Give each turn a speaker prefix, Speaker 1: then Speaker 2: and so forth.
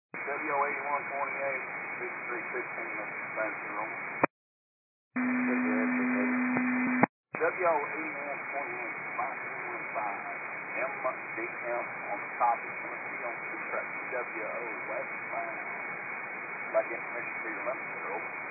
Speaker 1: WO8128, 6315, Spencer Room. WO8128, 515, MDM on the top is going to be on 2 track WO westbound. Like information for your limit, sir. Over.